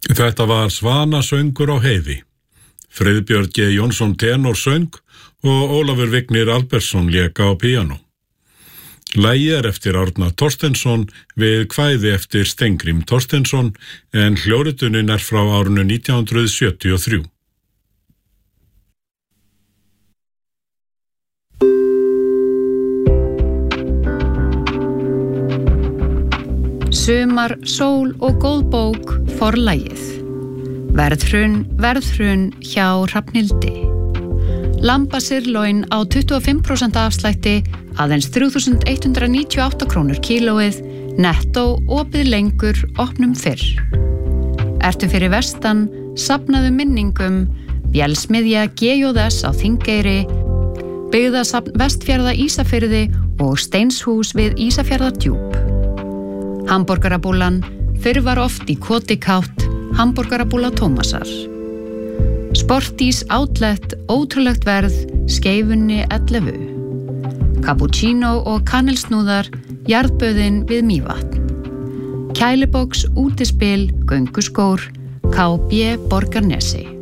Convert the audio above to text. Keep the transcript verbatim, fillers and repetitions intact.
Þetta var Svanasöngur á heiði. Friðbjörn G. Jónsson tenor söng og Ólafur Vignir Albertsson lék á píanó. Lagið er eftir Árna Thorsteinsson við kvæði eftir Steingrím Thorsteinsson en hljóðritunin er frá árinu nítján hundruð sjötíu og þrjú. Sumar, sól og góð bók forlagið. Verðhrun, verðhrun hjá Hrafnhildi. Lambasirloin á tuttugu og fimm prósent afslætti, aðeins þrjú þúsund hundrað níutíu og átta krónur kílóið, nettó opið lengur, opnum fyrr. Ertu fyrir vestan, safnaðu minningum, Vélsmiðja G J S á Þingeyri, Byggðasafn Vestfjarða Ísafirði og Steinshús við Ísafjarðardjúp. Hamborgarabúlan, fyrr var oft í Kotikátt, Hamborgarabúla Tómasar. Sportís Outlet, ótrúlegt verð, Skeifunni ellefu. Cappuccino og kanilsnúðar, jarðböðin við Mývatn. Kælibox, útispil, gönguskór, K B Borgarnesi.